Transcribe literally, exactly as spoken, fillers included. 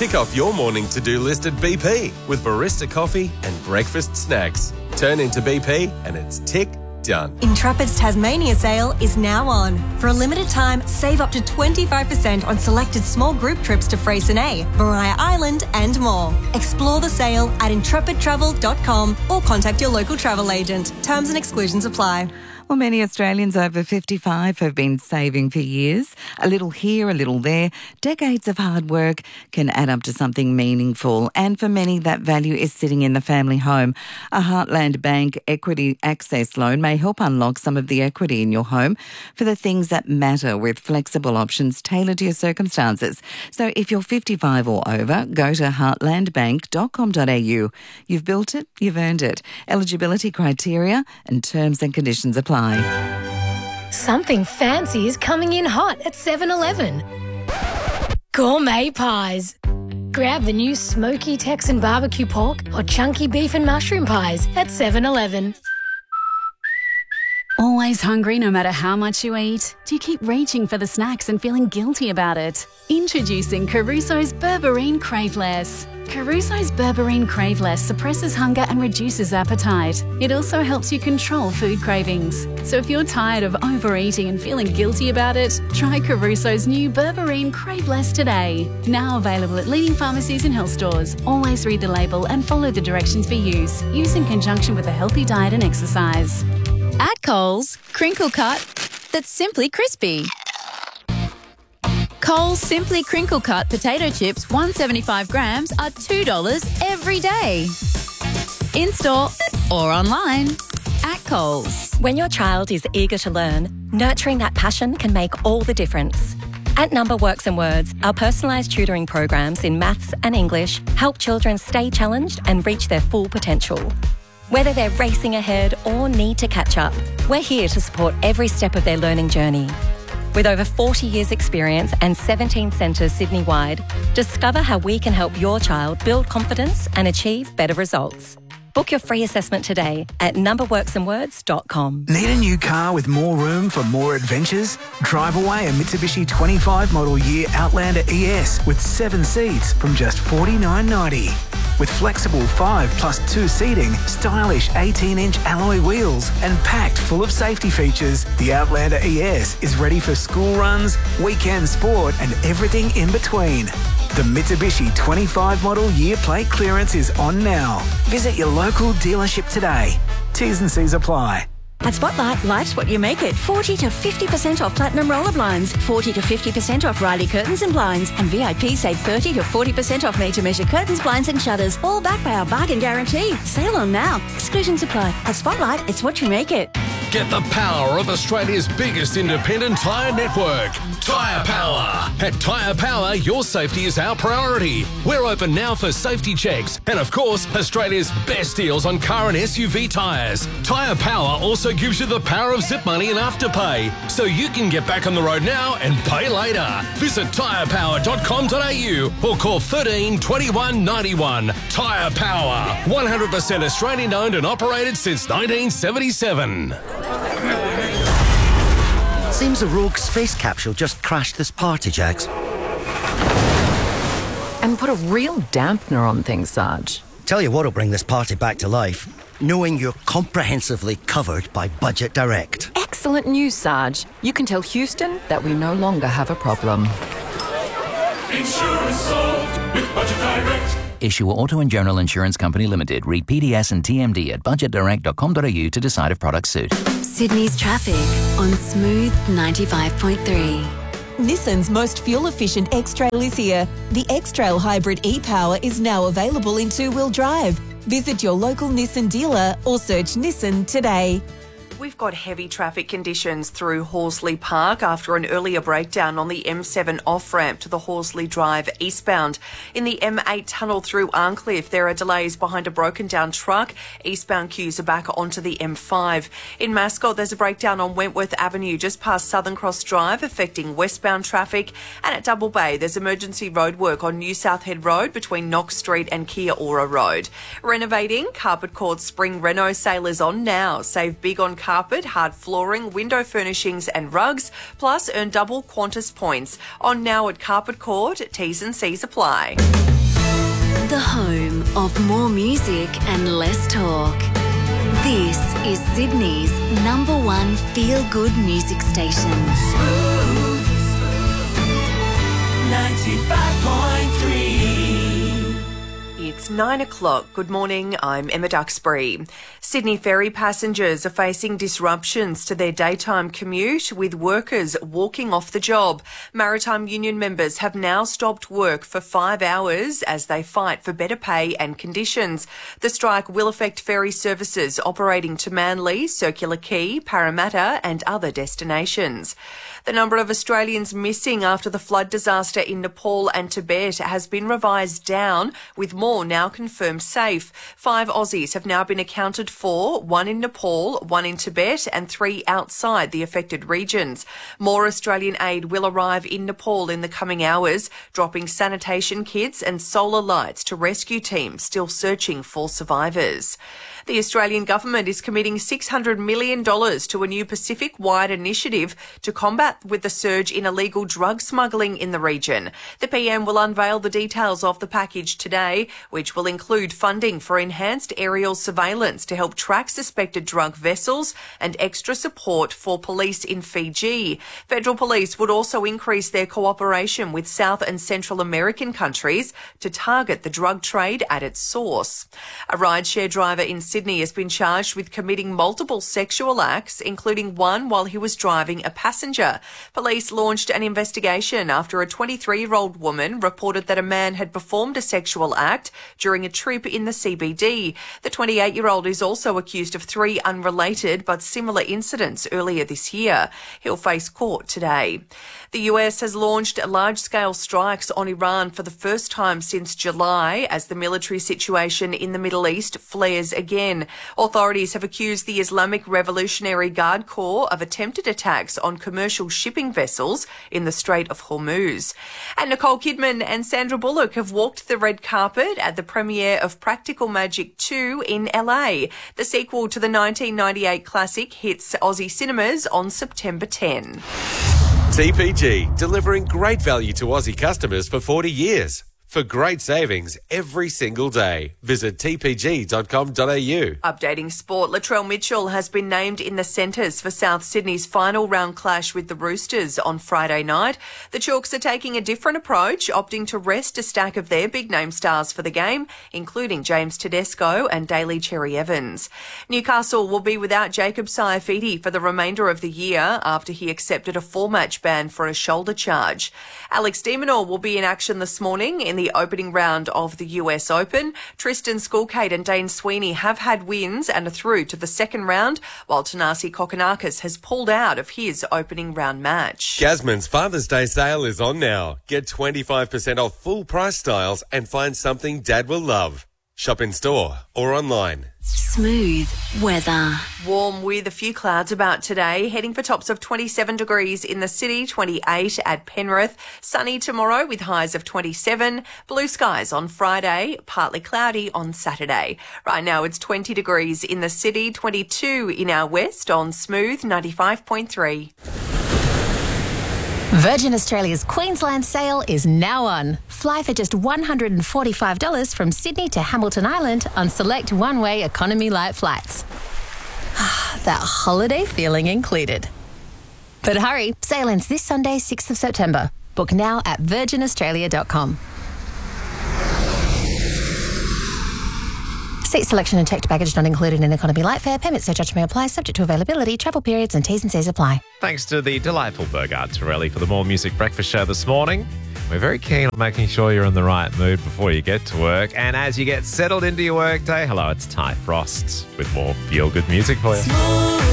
Tick off your morning to-do list at B P with barista coffee and breakfast snacks. Turn into B P and it's tick done. Intrepid's Tasmania sale is now on. For a limited time, save up to twenty-five percent on selected small group trips to Freycinet, Maria Island and more. Explore the sale at intrepid travel dot com or contact your local travel agent. Terms and exclusions apply. Well, many Australians over fifty-five have been saving for years. A little here, a little there. Decades of hard work can add up to something meaningful. And for many, that value is sitting in the family home. A Heartland Bank Equity Access Loan may help unlock some of the equity in your home for the things that matter, with flexible options tailored to your circumstances. So if you're fifty-five or over, go to heartland bank dot com dot a u. You've built it, you've earned it. Eligibility criteria and terms and conditions apply. Something fancy is coming in hot at seven eleven. Gourmet pies. Grab the new smoky Texan barbecue pork or chunky beef and mushroom pies at seven eleven. Always hungry no matter how much you eat? Do you keep reaching for the snacks and feeling guilty about it? Introducing Caruso's Berberine Craveless. Caruso's Berberine Craveless suppresses hunger and reduces appetite. It also helps you control food cravings. So if you're tired of overeating and feeling guilty about it, try Caruso's new Berberine Craveless today. Now available at leading pharmacies and health stores. Always read the label and follow the directions for use. Use in conjunction with a healthy diet and exercise. At Coles, crinkle cut that's simply crispy. Coles Simply Crinkle Cut potato chips, one hundred seventy-five grams, are two dollars every day. In-store or online. At Coles. When your child is eager to learn, nurturing that passion can make all the difference. At Number Works and Words, our personalised tutoring programs in maths and English help children stay challenged and reach their full potential. Whether they're racing ahead or need to catch up, we're here to support every step of their learning journey. With over forty years experience and seventeen centres Sydney-wide, discover how we can help your child build confidence and achieve better results. Book your free assessment today at number works and words dot com. Need a new car with more room for more adventures? Drive away a Mitsubishi twenty-five model year Outlander E S with seven seats from just forty-nine ninety. With flexible five plus two seating, stylish eighteen inch alloy wheels and packed full of safety features, the Outlander E S is ready for school runs, weekend sport and everything in between. The Mitsubishi twenty-five model year plate clearance is on now. Visit your local dealership today. T's and C's apply. At Spotlight, life's what you make it. forty to fifty percent off Platinum Roller Blinds, forty to fifty percent off Riley Curtains and Blinds, and V I P save thirty to forty percent off made-to-measure curtains, blinds and shutters, all backed by our bargain guarantee. Sale on now. Exclusions apply. At Spotlight, it's what you make it. Get the power of Australia's biggest independent tyre network, Tyre Power. At Tyre Power, your safety is our priority. We're open now for safety checks and, of course, Australia's best deals on car and S U V tyres. Tyre Power also gives you the power of zip money and afterpay, so you can get back on the road now and pay later. Visit tyre power dot com dot a u or call thirteen twenty-one ninety-one. Tyre Power, one hundred percent Australian owned and operated since nineteen seventy-seven. Seems a rogue space capsule just crashed this party, Jags. And put a real dampener on things, Sarge. Tell you what'll bring this party back to life. Knowing you're comprehensively covered by Budget Direct. Excellent news, Sarge. You can tell Houston that we no longer have a problem. Insurance solved with Budget Direct. Issue Auto and General Insurance Company Limited. Read P D S and T M D at budget direct dot com dot a u to decide if products suit. Sydney's traffic on Smooth ninety-five point three. Nissan's most fuel-efficient X-Trail is here. The X-Trail Hybrid e-Power is now available in two-wheel drive. Visit your local Nissan dealer or search Nissan today. We've got heavy traffic conditions through Horsley Park after an earlier breakdown on the M seven off-ramp to the Horsley Drive eastbound. In the M eight tunnel through Arncliffe, there are delays behind a broken-down truck. Eastbound queues are back onto the M five. In Mascot, there's a breakdown on Wentworth Avenue just past Southern Cross Drive affecting westbound traffic. And at Double Bay, there's emergency roadwork on New South Head Road between Knox Street and Kia Ora Road. Renovating, Carpet Court Spring Reno sale is on now. Save big on carpet, hard flooring, window furnishings and rugs, plus earn double Qantas points. On now at Carpet Court, T's and C's apply. The home of more music and less talk. This is Sydney's number one feel-good music station. ninety-five point three. It's nine o'clock. Good morning. I'm Emma Duxbury. Sydney ferry passengers are facing disruptions to their daytime commute, with workers walking off the job. Maritime Union members have now stopped work for five hours as they fight for better pay and conditions. The strike will affect ferry services operating to Manly, Circular Quay, Parramatta and other destinations. The number of Australians missing after the flood disaster in Nepal and Tibet has been revised down, with more now confirmed safe. Five Aussies have now been accounted for, one in Nepal, one in Tibet and three outside the affected regions. More Australian aid will arrive in Nepal in the coming hours, dropping sanitation kits and solar lights to rescue teams still searching for survivors. The Australian government is committing six hundred million dollars to a new Pacific-wide initiative to combat with the surge in illegal drug smuggling in the region. The P M will unveil the details of the package today, which will include funding for enhanced aerial surveillance to help track suspected drug vessels and extra support for police in Fiji. Federal police would also increase their cooperation with South and Central American countries to target the drug trade at its source. A rideshare driver in Sydney has been charged with committing multiple sexual acts, including one while he was driving a passenger. Police launched an investigation after a twenty-three-year-old woman reported that a man had performed a sexual act during a trip in the C B D. The twenty-eight-year-old is also accused of three unrelated but similar incidents earlier this year. He'll face court today. The U S has launched large-scale strikes on Iran for the first time since July as the military situation in the Middle East flares again. Authorities have accused the Islamic Revolutionary Guard Corps of attempted attacks on commercial shipping vessels in the Strait of Hormuz. And Nicole Kidman and Sandra Bullock have walked the red carpet at the premiere of Practical Magic two in L A. The sequel to the nineteen ninety-eight classic hits Aussie cinemas on September tenth. T P G, delivering great value to Aussie customers for forty years. For great savings every single day, visit t p g dot com dot a u. Updating sport, Latrell Mitchell has been named in the centres for South Sydney's final round clash with the Roosters on Friday night. The Chooks are taking a different approach, opting to rest a stack of their big-name stars for the game, including James Tedesco and Daly Cherry Evans. Newcastle will be without Jacob Saifiti for the remainder of the year after he accepted a four-match ban for a shoulder charge. Alex de Minaur will be in action this morning in the opening round of the U S Open. Tristan Skulkate and Dane Sweeney have had wins and are through to the second round, while Tanasi Kokonakis has pulled out of his opening round match. Jasmine's Father's Day sale is on now. Get twenty-five percent off full price styles and find something Dad will love. Shop in store or online. Smooth weather. Warm with a few clouds about today, heading for tops of twenty-seven degrees in the city, twenty-eight at Penrith. Sunny tomorrow with highs of twenty-seven. Blue skies on Friday, partly cloudy on Saturday. Right now it's twenty degrees in the city, twenty-two in our west on Smooth ninety-five point three. Virgin Australia's Queensland sale is now on. Fly for just one hundred forty-five dollars from Sydney to Hamilton Island on select one-way economy light flights. That holiday feeling included. But hurry, sale ends this Sunday, sixth of September. Book now at virgin australia dot com. Seat selection and checked baggage not included in economy light fare. Payment surcharge may apply, subject to availability, travel periods and T's and C's apply. Thanks to the delightful Burgard Torelli for the More Music Breakfast Show this morning. We're very keen on making sure you're in the right mood before you get to work. And as you get settled into your workday, hello, it's Ty Frost with more feel-good music for you.